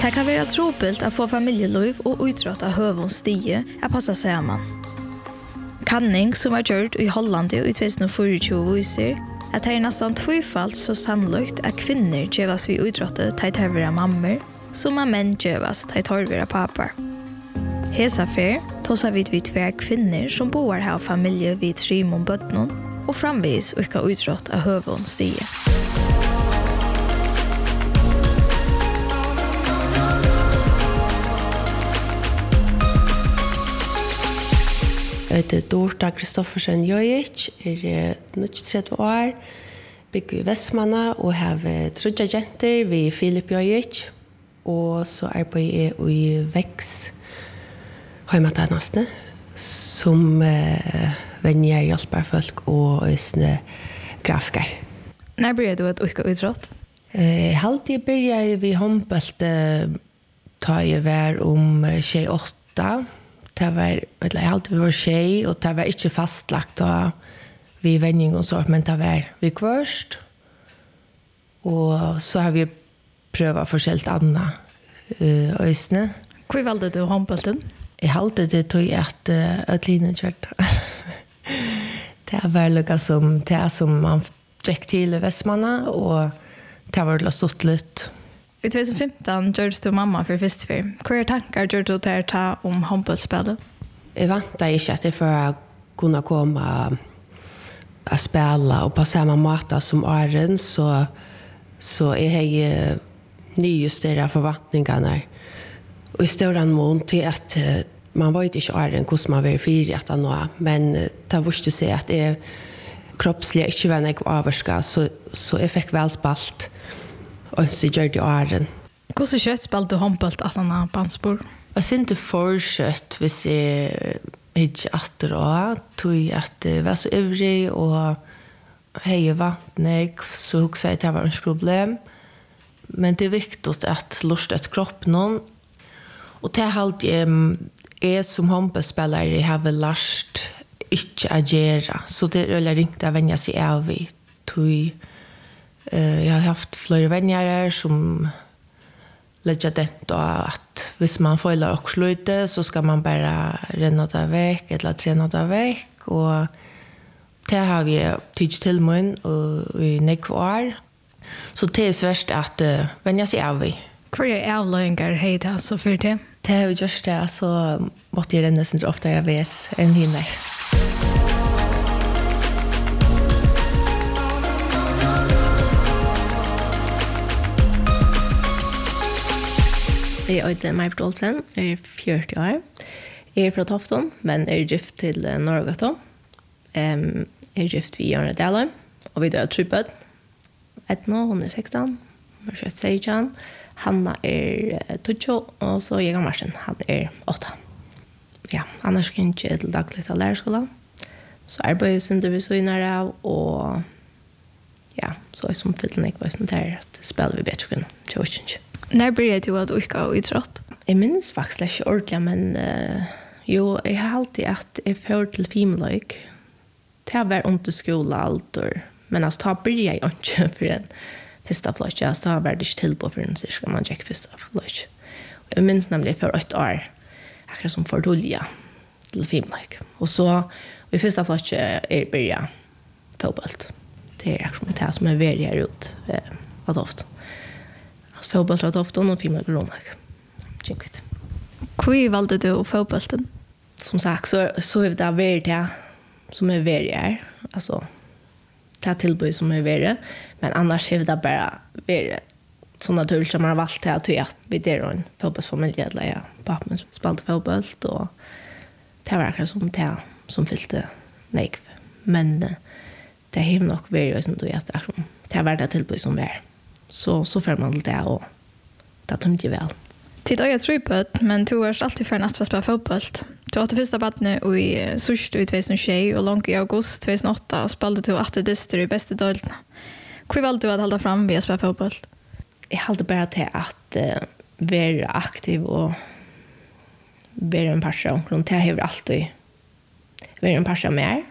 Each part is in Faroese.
Det kan være trobult å få familieliv og utrått av høvens stige å passe sammen. Kanning som var gjort i Holland i 2024 viser at det nesten tvøyfalt så sannolikt at kvinner gjøres vi utråttet til å mammer som at menn gjøres til å papper. Hesafer tåser vi tver kvinner som bor her familie vid Trimon bøttene og framvis og ikke utrått av høvens stige. Jeg heter Dorta Kristoffersen Jojic, 30 år, bygger i Vestmanna og har 3 jenter ved Filip Jojic, og så arbeider jeg i VEX, heimatannastene, som venner hjelper folk og grafiker. Når begynte du å ikke utrått? Alltid begynte vi håndbølt ta jeg var 28. Det var, jeg alltid var tjej, og det var ikke fastlagt da vi vending og så, men det var vi kvørst. Og så har vi prøvet forskjellig annet øsene. Hvor valgte du håndbølten? Jeg halte det til at Øtline kjørte. Det var noe som man trekk til i Vestmanna, og det var stått litt. I 2015 gjorde du mamma for første fyr. Hva tankar gjorde du til å ta om håndballspillet? Jeg ventet ikke at jeg for å kunne komme og spille og på samme måte som Arjen, så jeg har nyjusteret forventningene. Og i større mån til at man vet ikke Arjen hvordan man vil fire etter noe, men det var ikke å si at jeg kroppslig ikke var noe avvarska, så jeg fikk vel spalt. Og så gjør det åren. Hvordan kjøtt spilte du håndbalt at han har bandspor? Jeg synes ikke forkjøtt hvis jeg ikke atter også. Tog at jeg var så ivrig og hei vantnig, så husker jeg at det var et problem. Men det er viktig at lust et kropp noen. Og til alt jeg som håndballspillere har vel lært ikke å gjøre. Så det er ringt å vende seg av i. Jeg har haft flere venner som lägger det då att hvis man føler och sluta så ska man bara renna det vekk eller träna det vekk och det har vi tidigt till mun och i nekvar så det är svårt att vänja sig av vi. Hva avløyngar heita så för det? Det har vi just det så måtte jeg renna sin ofta jag ves än hinner. Jeg heter Majbert Olsen, jeg er 40 år. Jeg er fra Tofton, men jeg er gift til Norrgata. Jeg er gift ved Jørgen Dahlheim, og vi dør Trubød. Etno, hun er 16, hun er 16. Hanna er 20, og så Jegan Marsen, han er 8. Ja, annars kan jeg ikke til daglig til lærerskolen. Så arbeider jeg som divisjoner av, og ja, så er jeg som fyllende ikke var sånn der, at spiller vi bedre kun til 8. Når blir du at du ikke har utrått? Jeg minns faktisk ikke ordentlig, men jo, jeg har alltid at jeg får til filmløyk. Det har vært under skolealder, men altså, da blir jeg ikke for en første fløyk. Altså, da har vært ikke tilbå for en cirka man tjekker første fløyk. Jeg minns nemlig jeg får 8 år, akkurat som for tulja til filmløyk. Og så, i første fløyk er jeg fotbollt. Det er akkurat det som er veldig her ut av ofte. Fotboll av Tofton og filmer Gronak. Kjent. Hvor valgte du fotbollen? Som sagt, så er det veldig det som er veldig her. Altså, det er tilbud som er veldig. Men annars er det bare veldig så naturligt som man har valgt til at vi er en fotbollsfamilie. Eller ja, pappen spalte fotboll. Og det var akkurat som det som fylte negv. Men det er nok veldig sånn at det er det tilbud som er. Så får man det, og det er ikke vel. Tid og jeg tror på det, men du har alltid for natt å spille fotball. Du har til første badene i Sørst i 2006, og langt i august 2008 spilte du 8 dyster i beste dølene. Hvor valgte du å holde frem ved å spille fotball? Jeg holdt bare til at være aktiv og være en person. Det har alltid vært en person mer.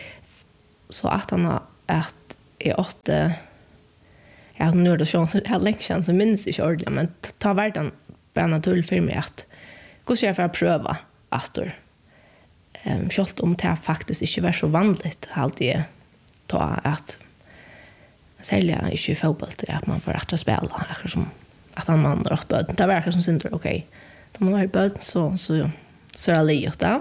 Så at jeg åtte. Ja, nu är det så länge sedan så minns jag inte ordentligt, men ta verdan bara naturligt för mig att gå så för att pröva Astor. Självt om det faktiskt inte var så vanligt alltid ta att sälja inte i fotboll till att man får rätt att spela akkurat som att han man har böd. Det verkar som synder okej. Då man har böd så är det livet där.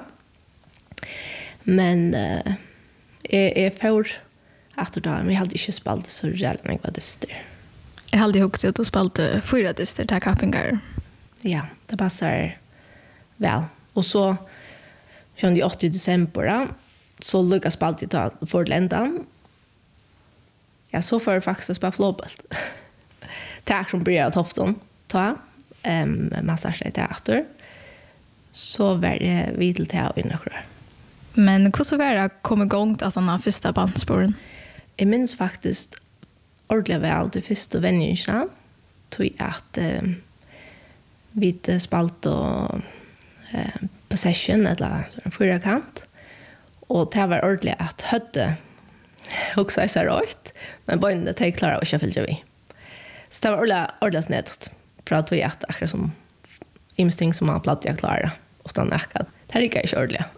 Men jag får att då men jag hade inte spelat så jävla mycket dyster. Jag hade också att du spelade 4 dyster till campingar. Ja, det passar väl. Och så 28 december så lyckas spaltet ta för ländan. Ja, så får jag faktiskt spela flåbelt. Tack som började tofton ta. Massage teater. Så var det vid till teater innan. Men hur var det att komma igång att han har första bandspåren? Jag minns faktiskt ordentligt väl de första vännerna. Tog att vi spalt och possession eller en fyrakant. Och det var ordentligt att hötte också är så rart. Men bara inte det klara och jag vi. Så det var ordentligt snett. För att vi att akkurat som instinkt som man platt jag klara. Utan att det gick inte ordentligt.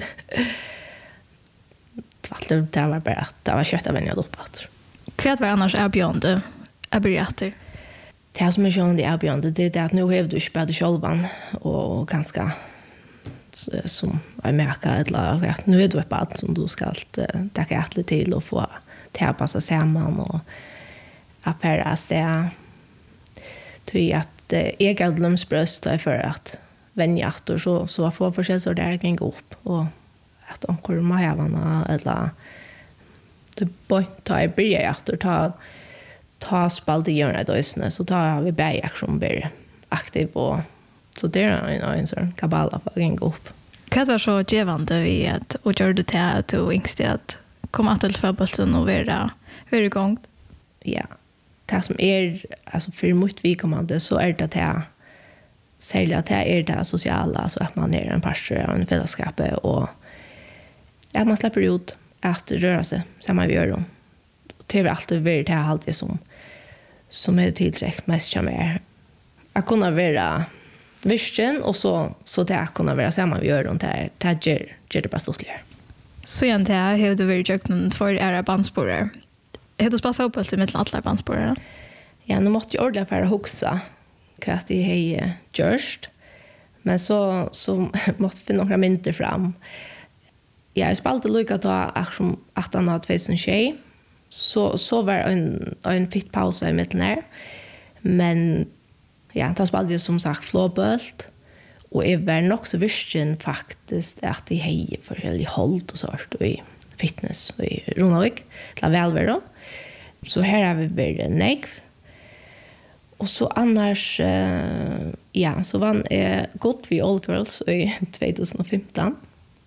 Det var bara att det var kött av en jag doppat. Vad var annars erbjudande abbreviater? Det som är sjönde erbjudande det är att nu har du spelat självan och ganska som jag märker att nu är du ett bad som du ska täcka ätligt till och få tillpassa samman och apparas det. Tror att egadlumsbröst är för att vänja och så får försälsor där kan gå upp och att de kommer hävarna eller det bara ta i börja ta spalt i hjörnet och isne så tar vi bergaktion blir aktiv och så det är en sån kabala för att gå upp. Vad var så givande vid att och gör du teater och yngste att komma till fotbollen och vara igång? Ja, det som är alltså för mitt vidkommande så är det att särskilt att det är det sociala alltså att man är en pastor av en fällskap och att man släpper ut att röra sig samma vi gör då. Det är alltid väldigt det alltid som är tillräckligt mest som är att kunna vara vision och så det att kunna vara samma vi gör då det gör det bara stortligare. Så igen det har du varit jukt någon 2 era bandspårar. Har du spelat fotboll till mitt alla bandspårar? Ja, nu måste jag ordentligt för att huxa vad det är gjort. Men så måste vi några minuter fram. Ja, jag spelade lika då att han hade 2006. Så var en fitt paus i mitten här. Men ja, då spelade jag som sagt flåbölt. Och jag var nog så virken faktiskt att det är för hållt och sånt i fitness och i Ronavik. Det var väl då. Så här har vi varit negv. Och så annars, ja, så vann jag gott vid All Girls i 2015.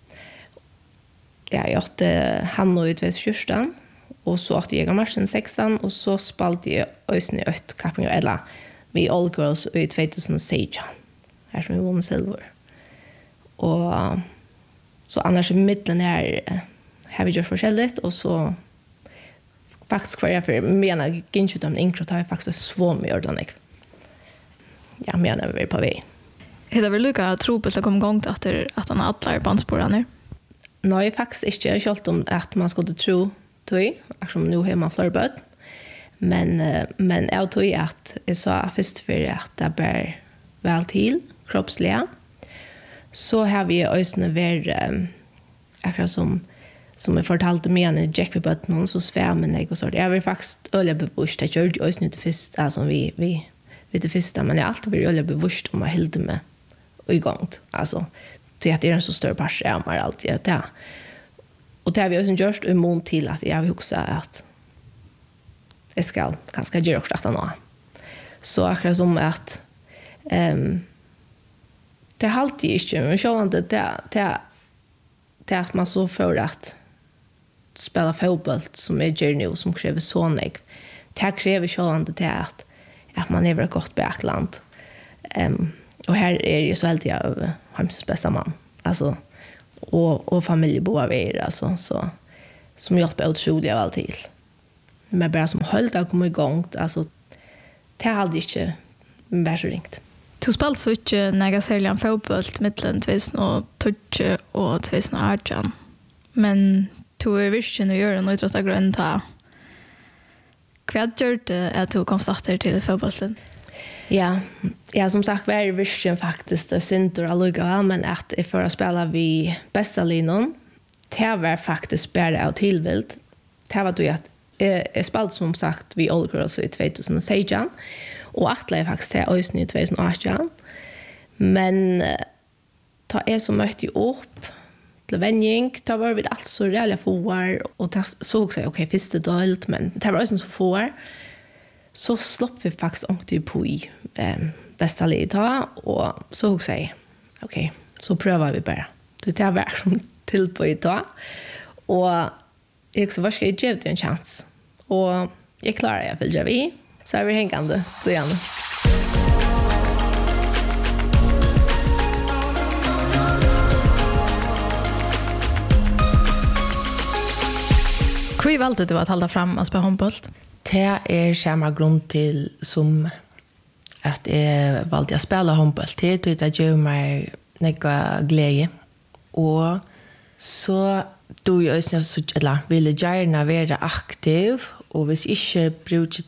Ja, jag hade Hanno i 2014 och så hade jag marschen 16 och så spalade jag ösn i 8 kappingar eller vid All Girls i 2016. Här som vi vann silver. Och så annars i mitten här har vi gjort forskjelligt och så faktiskt kvar jag för menar inte utan inkrot har faktiskt svår med ordentlig. Jag menar vi på väg. Det är väl lika tropelt att komma igång efter att han alla bandspårarna? Nej, faktiskt inte. Jag har kört om att man skulle tro det. Eftersom nu har man fler böd. Men jag tror att jag sa först för att det bär väl till kroppsliga. Så har vi ösna varit akkurat som jag fortalte med en Jack på bötten så svärmen jag och så. Jag var faktiskt öliga bevust. Jag gjorde ösna inte först, alltså vi det första, men jag har alltid varit öliga bevust om att hålla mig igång. Alltså, till att det är en så större pass är man alltid det. Och det har vi också gjort i mån till att jag vill också att jag ska ganska göra också detta nu. Så akkurat som att det är alltid inte, men så det att man så får att spela fotboll som är journey och som kräver så mycket. Det kräver så att man är ett gott backland. Och här är ju så helt jag Halmstads bästa man. Alltså och familjeboa vi alltså så som hjälper otroligt väl till. Men bara som höll det att komma igång alltså det hade inte varit så ringt. Du spalt så ikke näga särskilt en fotboll mellan 2012 och 2018. Men du är visst att göra något att grön ta. Vad gör det att du kom starta till fotbollen? Ja, som sagt var det visst faktiskt det synd och alluga men att det för att spela vi bästa linan. Det var faktiskt bara av tillvilt. Det var då att jag spalt som sagt vi All Girls i 2016 och att jag faktiskt det ösn i 2018. Men ta är så mycket upp till vänjning, ta var vi alltså reella får och såg sig okej första delt men det var ösn så får så slopp vi faktiskt ångte på i bästa lidan och såg sig okej så prövar vi bara. Det var som till på idag och jag så var ska jag ge det en chans och jag klarar jag vill vi så är vi hängande så gärna. Hur valde du att hålla fram och spela handboll? Det är samma grund till som att jag valde att spela handboll. Det är att göra mig några glädje. Och så då jag ville gärna vara aktiv och hvis inte bruker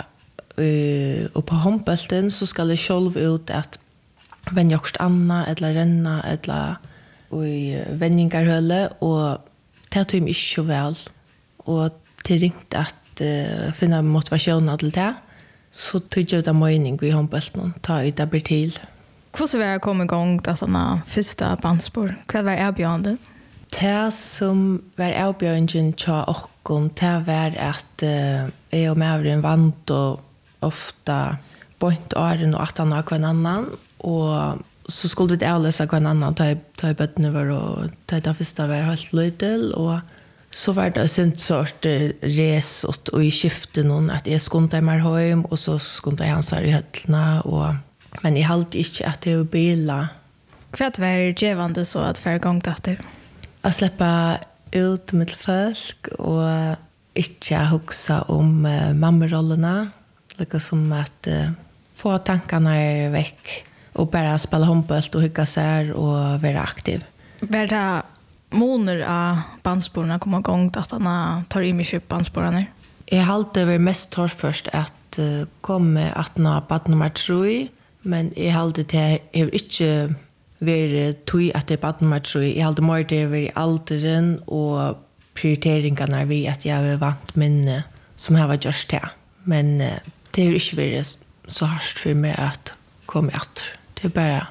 det och på handbollen så ska det själv ut att vänja också anna eller renna eller i vändningarhölle och det tog mig inte så väl. Och det ringte att finna motivation till det. Så tog jag det mening i handbollen, ta ut det blir till. Hur var det kom igång till sådana första bandspår? Vad var erbjudandet? Det som var erbjudanden till oss, det var att jag och Mavrin vant och ofta point åren och 18 år kvar en annan. Och så skulle vi avlösa kvar en annan, ta i bötterna var och ta i den första var helt lydel. Och så var det en sort res och i skiften någon att jag skulle mig hem och så skulle jag hans här i höllna. Men jag hade inte att det var bilar. Vad var givande så att få igång det? Att släppa ut med folk och inte huxa om mammarollerna. Lika som att få tankarna väck och bara spela handboll och hygga sig och vara aktiv. Var det månader av bandspårarna komma igång att han tar i mig köp bandspårarna? Jag hade varit mest torr först att komma att nå bad nummer 3, men jag hade det inte varit tog att det är bad nummer 3. Jag hade mer det varit alderen och prioriteringarna vid att jag var vant minne som har varit just det. Men det har inte varit så hårt för mig att komma att. Det är bara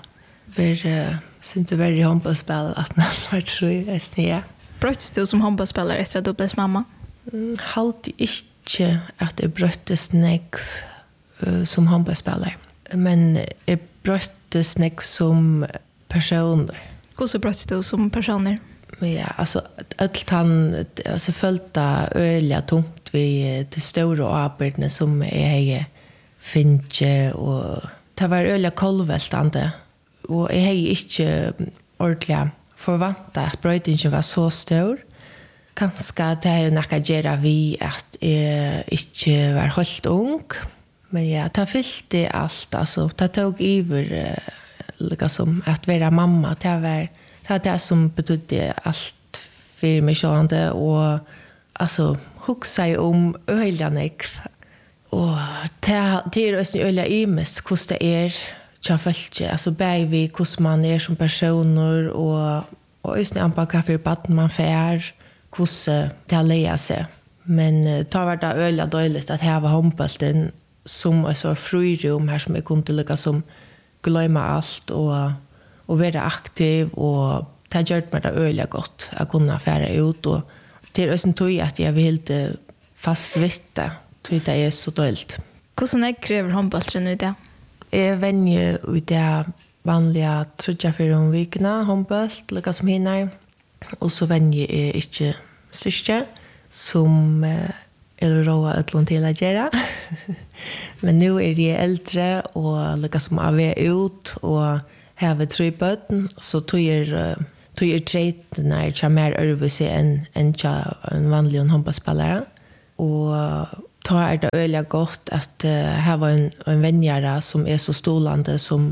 inte väldigt handbollsspel att när man tror jag. Bröts du som handbollsspelare efter att du blev mamma? Halt inte att det bröttes näck som handbollsspelare. Men det bröttes näck som personer. Hur så bröts du som personer? Ja, alltså allt han alltså följta öliga tungt vid det stora arbetet som är finche och det var öliga kolvältande. Og jeg har ikke ordentlig forventet at brøytingen var så stor. Kanskje det er jo noe gjøre vi at jeg ikke var helt ung. Men ja, det fylte alt. Altså, det tog iver liksom, at være mamma. Det var det som betydde alt for meg sjående. Og altså, hukse jeg om øyene. Og det er også øyne imes hvordan det er. Jag följer alltså vi hur man är som personer och just när man kaffe på man fär hur det lägger sig men ta var det öliga dåligt att här var handbollen som är så frirum här som är kunde lyckas som glömma allt och vara aktiv och ta gjort med det öliga gott att kunna färra ut och det är också tog att jag vill inte fast veta så det är så dåligt. Hur kräver handbollen i det? Jag vänjer i det vanliga 3-4 veckorna handboll, lika som hinner. Och så vänjer jag inte styrke, som är råa utlån till att göra. Men nu är jag äldre och lika som av ut och har 3 böten. Så tog jag trejt när jag kör mer överse än en vanlig handbollsspelare. Och ta det öliga gott att här var en vänjare som är så stolande som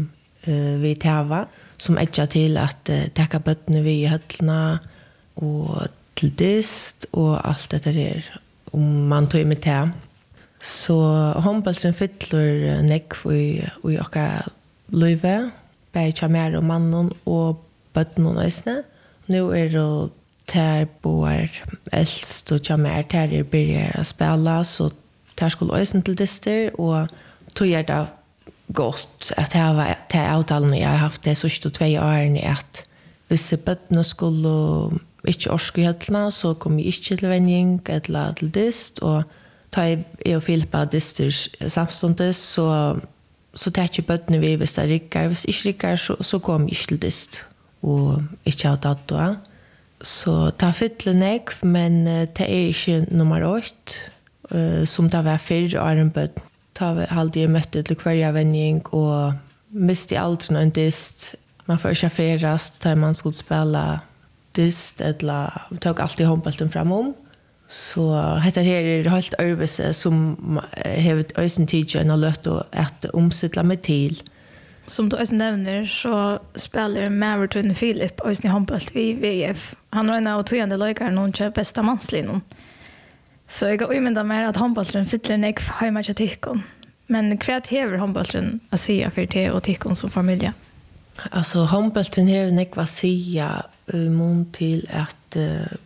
vi tava som edja til at tekka bøttene vi i høtlene og til dyst og alt dette her om man tog med te. Så håndbølten fytler nekv i okka løyve, bare kjamer og mannen og bøttene og nøysene. Nå det ter boer eldst og kjamer, ter begynner å spela, så ter skulle øysen til dyster, og tog det godt at jeg var til avtalen jeg har haft det sørste 2 årene at hvis bøttene skulle ikke orske i høtlene, så kom jeg ikke til vending eller til dyst, og da jeg og Filippa dyster samståndes, så tar ikke bøttene vi hvis det rikker. Hvis ikke rikker, så kom jeg ikke til dyst, og ikke av dato. Så det er fytlet nekv, men det ikke nummer 8, som det var 4 årene bøtt. Da hadde jeg møtt til hver vending, og miste aldri en dyst. Man får ikke ferast, da man skulle spille dyst, eller tog alltid håndbølten fram Så dette her helt øvelse som har øysen tidligere og løtt at omsittla meg til. Som du også nevner, så spiller Maverton Philip øysen i håndbølt ved VF. Han var en av tøyende løykere noen kjøper besta mannslinjen. Så jeg har umynda mer at håndbølten fytler nek hjemme til tikkon. Men hva hever håndbølten å si for te og tikkon som familie? Altså, håndbølten hever nek å si mån til at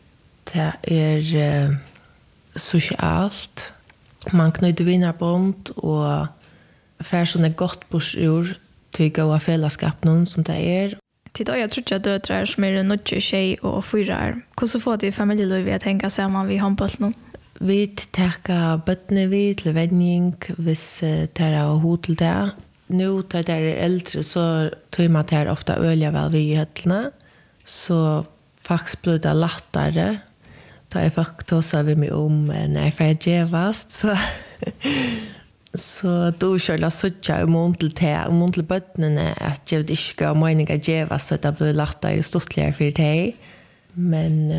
det socialt. Man knyter vinnerbånd og får sånne godt borsord til å gå av fellesskapen som det Til da jeg tror ikke døtre som nødje tjej og 4 år. Hvordan får de familieliv å tenke sammen ved håndbølten? Vi tar bøttene vi til vending hvis det hod til det. Nå tar det eldre så tror man det ofte øye vel vi i høttene. Så faktisk blir det lettere. Da jeg faktisk tåser vi meg om når jeg får gjevast. Så då kör jag sådär om till bötterna att jag inte ska meninga geva så att det blir lättare stortligare för dig. Men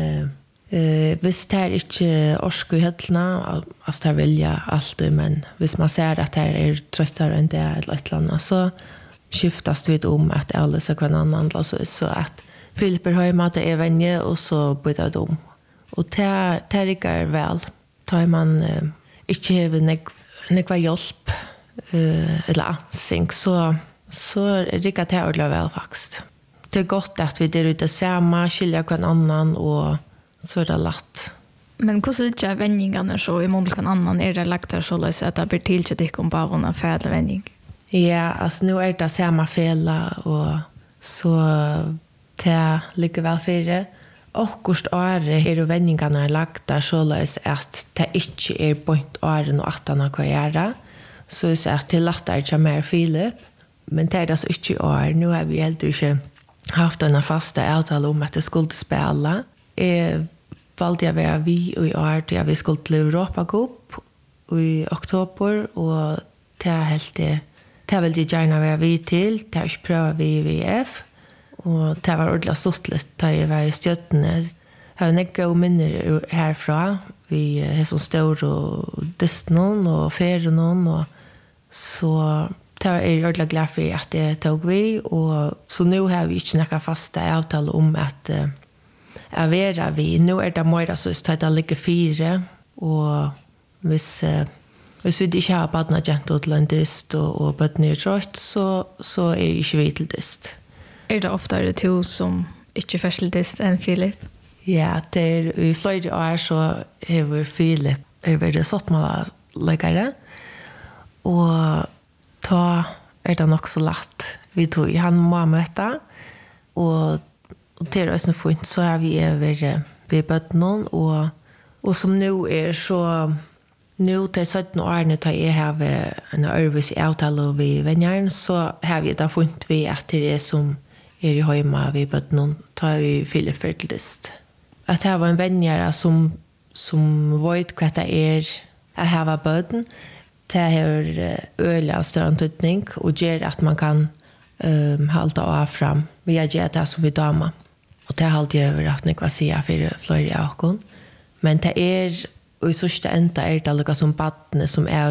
hvis det inte orskar i höllna, alltså det vill jag alltid, men hvis man ser att det tröttare än det eller ett eller annat så skiftas det om att alla ska kunna använda så att Filipper har mat och vänner och så byter de. Och det rikker väl. Tar man inte häver nekva hjälp eller ansing så rikker det ordentlig vel faktisk. Det godt at vi ute samma, skilja hver annan og så det lagt. Men hvordan litt vendingene så i mål hver annan det lagt der så løs at det blir til til dere om bare en fæle vending? Ja, altså nå det samma fela og så det ligger vel fire. Akkurst året vendingene lagt der så løs at det ikke point åren og 18 av hva gjøre. Så jeg sier at det lettere ikke mer Filip. Men det så ikke år. Nå har vi helt ikke haft en faste avtale om at det skulle spille. Jeg valgte å være vi i år til vi skulle til Europa Cup i oktober. Og det vil jeg gjerne være vi til. Det har ikke prøvet vi i VF. Og det var ordentlig stort litt da jeg var i støttene. Jeg har nekket og minner herfra. Vi har sånn stor og dysten og ferien og så det var jeg ordentlig glad for at det tog vi. Og så nå har vi ikke nekket faste avtale om at jeg være vi. Nå det mer så det ligger 4. Og hvis vi ikke har badna gent til en dyst og bøttene trådt, så ikke vi til dyst. Det ofte to som ikke først til dyst enn Filip? Ja, i flere år så har Filip vært sottmållegere, og da det nok så lett. Vi tog han må møte, og det også funnet, så har vi vært ved bøttene, og som nå så nu til 17 årene da jeg har en øvelse i avtale ved vennerne, så har vi da funnet vi at det som i hjemme ved bøttene, da vi Filip ferdigst. At det var en vennere som vet hva det jeg har bøtten, det har øyelig større antydning, og gjør at man kan halte av fram. Vi har gjort det som vi damer. Og det har alltid haft noe å si for flere av oss. Men det og i sørste enda det noe som badene som